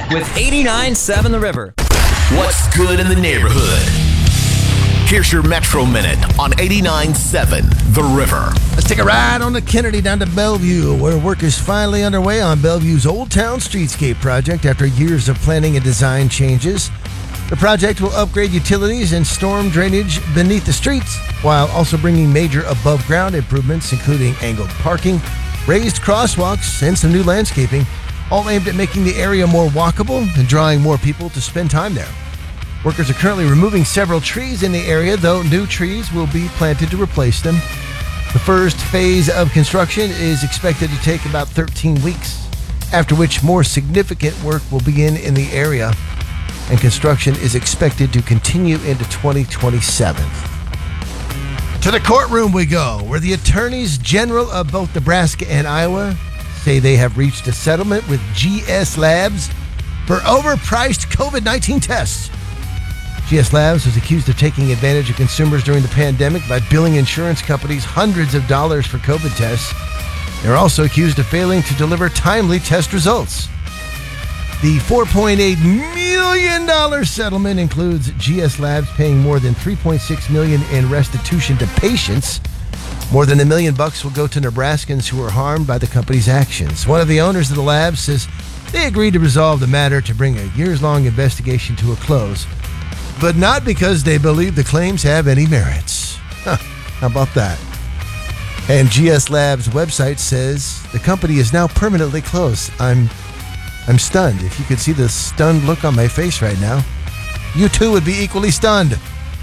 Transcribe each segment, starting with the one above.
with 89.7 The River. What's good in the neighborhood? Here's your Metro Minute on 89.7 The River. Let's take a ride on the Kennedy down to Bellevue, where work is finally underway on Bellevue's Old Town Streetscape project after years of planning and design changes. The project will upgrade utilities and storm drainage beneath the streets, while also bringing major above-ground improvements, including angled parking, raised crosswalks, and some new landscaping, all aimed at making the area more walkable and drawing more people to spend time there. Workers are currently removing several trees in the area, though new trees will be planted to replace them. The first phase of construction is expected to take about 13 weeks, after which more significant work will begin in the area, and construction is expected to continue into 2027. To the courtroom we go, where the attorneys general of both Nebraska and Iowa say they have reached a settlement with GS Labs for overpriced COVID-19 tests. GS Labs was accused of taking advantage of consumers during the pandemic by billing insurance companies hundreds of dollars for COVID tests. They're also accused of failing to deliver timely test results. The $4.8 million settlement includes GS Labs paying more than $3.6 million in restitution to patients. More than $1 million will go to Nebraskans who were harmed by the company's actions. One of the owners of the lab says they agreed to resolve the matter to bring a years-long investigation to a close, but not because they believe the claims have any merits. How about that? And GS Labs' website says the company is now permanently closed. I'm stunned. If you could see the stunned look on my face right now, you too would be equally stunned.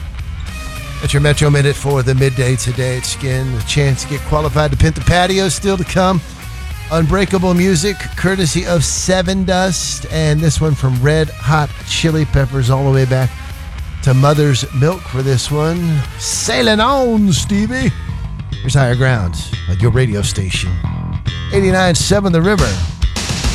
That's your Metro Minute for the midday today at Skin. The chance to get qualified to paint the patio still to come. Unbreakable music, courtesy of Seven Dust, and this one from Red Hot Chili Peppers all the way back to Mother's Milk for this one. Sailing on, Stevie. Here's Higher Ground at your radio station. 89.7 The River.